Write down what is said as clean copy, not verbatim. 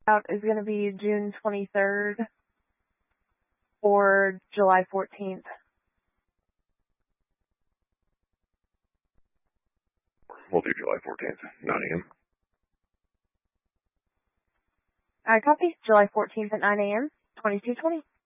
out is going to be June 23rd or July 14th. We'll do July 14th, 9 a.m. I copy. July 14th at 9 a.m., 2220.